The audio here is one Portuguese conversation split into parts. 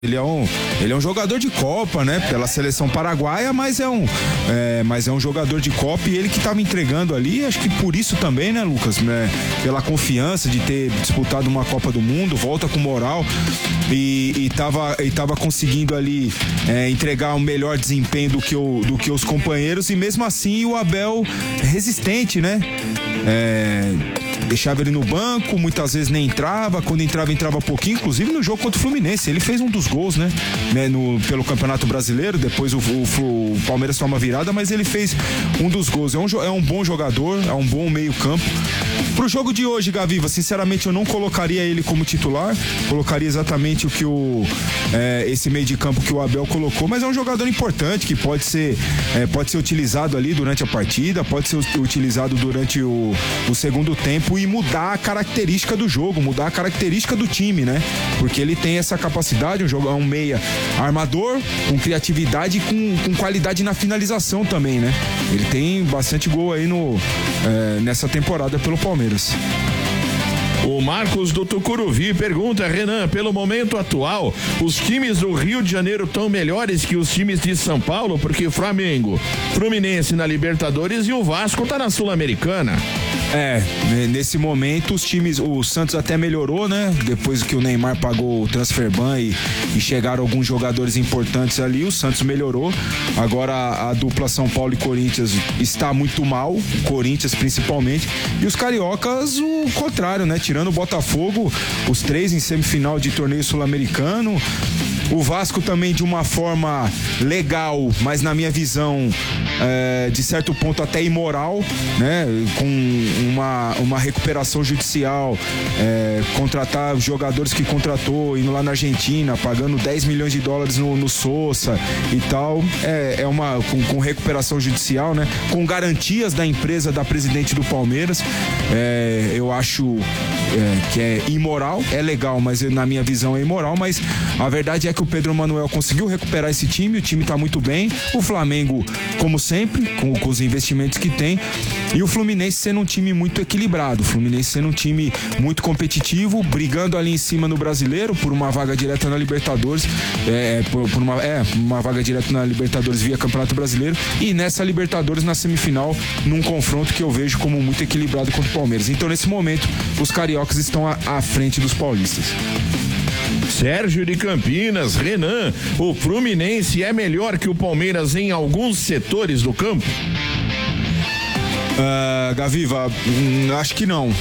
Ele é um jogador de Copa, né? Pela seleção paraguaia, mas é um jogador de Copa, e ele que estava entregando ali, acho que por isso também, né, Lucas? Né? Pela confiança de ter disputado uma Copa do Mundo, volta com moral e tava conseguindo ali entregar um melhor desempenho do que os companheiros, e mesmo assim o Abel resistente, né? Deixava ele no banco, muitas vezes nem entrava, quando entrava pouquinho, inclusive no jogo contra o Fluminense, ele fez um dos gols, né? Pelo Campeonato Brasileiro, depois o Palmeiras toma virada, mas ele fez um dos gols, é um bom jogador, é um bom meio campo. Pro jogo de hoje, Gaviva, sinceramente eu não colocaria ele como titular, colocaria exatamente o que esse meio de campo que o Abel colocou, mas é um jogador importante que pode ser utilizado ali durante a partida, pode ser utilizado durante o segundo tempo e mudar a característica do jogo, mudar a característica do time, né? Porque ele tem essa capacidade, um meia armador, com criatividade e com qualidade na finalização também, né? Ele tem bastante gol aí nessa temporada pelo Palmeiras. O Marcos do Tucuruvi pergunta: Renan, pelo momento atual, os times do Rio de Janeiro estão melhores que os times de São Paulo? Porque o Flamengo, Fluminense na Libertadores e o Vasco tá na Sul-Americana. Nesse momento o Santos até melhorou, né? Depois que o Neymar pagou o transfer ban e chegaram alguns jogadores importantes ali, o Santos melhorou. Agora a dupla São Paulo e Corinthians está muito mal, o Corinthians principalmente, e os cariocas o contrário, né? Tirando o Botafogo, os três em semifinal de torneio sul-americano. O Vasco também de uma forma legal, mas na minha visão, de certo ponto até imoral, né? Com uma recuperação judicial, contratar os jogadores que contratou, indo lá na Argentina, pagando 10 milhões de dólares no Sousa e tal, com recuperação judicial, né? Com garantias da empresa da presidente do Palmeiras, eu acho que é imoral, é legal, mas na minha visão é imoral, mas a verdade é que o Pedro Manuel conseguiu recuperar esse time, o time tá muito bem, o Flamengo, como sempre, com os investimentos que tem, e o Fluminense sendo um time muito equilibrado, o Fluminense sendo um time muito competitivo, brigando ali em cima no Brasileiro, por uma vaga direta na Libertadores, uma vaga direta na Libertadores via Campeonato Brasileiro, e nessa Libertadores na semifinal, num confronto que eu vejo como muito equilibrado contra o Palmeiras. Então nesse momento, os cariocas estão à frente dos paulistas. Sérgio de Campinas: Renan, o Fluminense é melhor que o Palmeiras em alguns setores do campo? Gaviva, acho que não.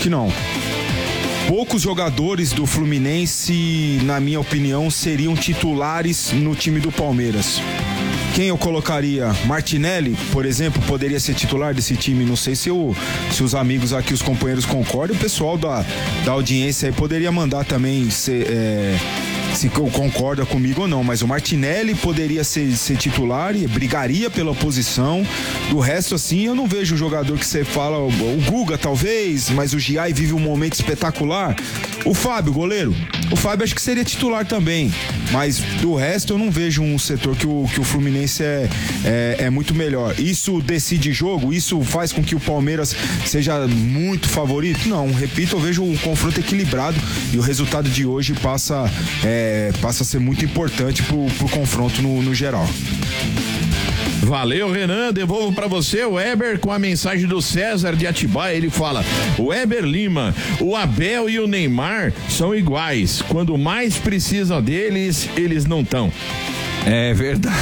Poucos jogadores do Fluminense, na minha opinião, seriam titulares no time do Palmeiras. Quem eu colocaria? Martinelli, por exemplo, poderia ser titular desse time. Não sei se os amigos aqui, os companheiros concordam. O pessoal da audiência aí poderia mandar também se concorda comigo ou não, mas o Martinelli poderia ser titular e brigaria pela posição. Do resto, assim, eu não vejo um jogador que você fala, o Guga talvez, mas o Giai vive um momento espetacular. O Fábio, goleiro, o Fábio acho que seria titular também, mas do resto eu não vejo um setor que o Fluminense é muito melhor. Isso decide jogo? Isso faz com que o Palmeiras seja muito favorito? Não, repito, eu vejo um confronto equilibrado e o resultado de hoje passa a ser muito importante pro confronto no geral. Valeu, Renan, devolvo pra você o Weber com a mensagem do César de Atibaia. Ele fala: o Weber Lima, o Abel e o Neymar são iguais, quando mais precisam deles, eles não estão. É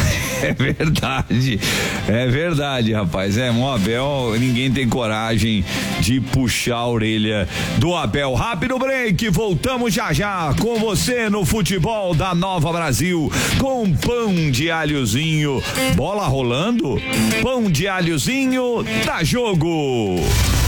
verdade, rapaz. O Abel, ninguém tem coragem de puxar a orelha do Abel. Rápido break, voltamos já com você no Futebol da Nova Brasil, com pão de alhozinho. Bola rolando, pão de alhozinho, dá jogo.